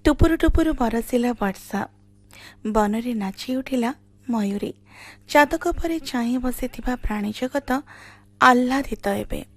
टुपुरु टुपुरु बरसिला वर्षा, बनरे नाची उठिला मयूरी। चातक परे चाहि बसिथिबा प्राणी जगत आह्लादित हेबे।